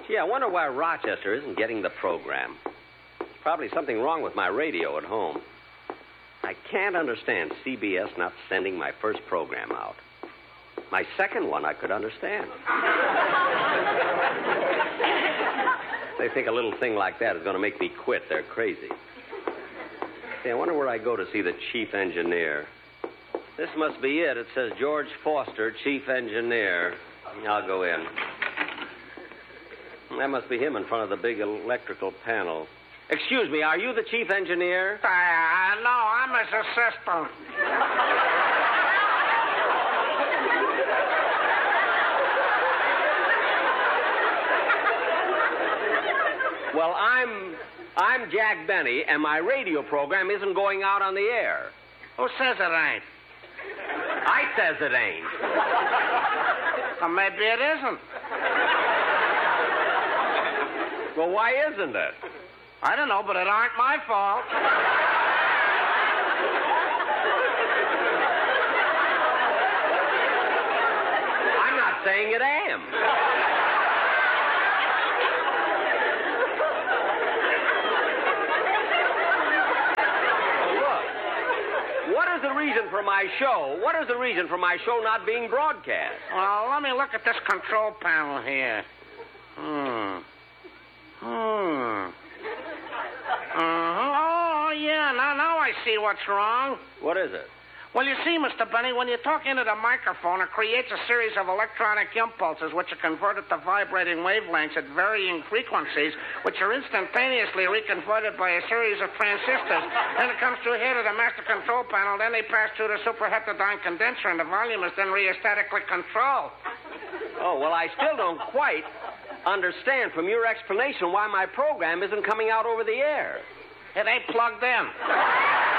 Gee, I wonder why Rochester isn't getting the program. There's probably something wrong with my radio at home. I can't understand CBS not sending my first program out. My second one I could understand. They think a little thing like that is going to make me quit. They're crazy. Hey, I wonder where I go to see the chief engineer. This must be it. It says George Foster, chief engineer. I'll go in. That must be him in front of the big electrical panel. Excuse me, are you the chief engineer? No, I'm his assistant. Well, I'm Jack Benny, and my radio program isn't going out on the air. Who says it ain't? I says it ain't. Well, maybe it isn't. Well, why isn't it? I don't know, but it aren't my fault. I'm not saying it am. What is the reason for my show? What is the reason for my show not being broadcast? Well, let me look at this control panel here. Oh, yeah, now I see what's wrong. What is it? Well, you see, Mr. Benny, when you talk into the microphone, it creates a series of electronic impulses which are converted to vibrating wavelengths at varying frequencies, which are instantaneously reconverted by a series of transistors. Then it comes through here to the master control panel, then they pass through the superheterodyne condenser, and the volume is then rheostatically controlled. Oh, well, I still don't quite understand from your explanation why my program isn't coming out over the air. It ain't plugged in.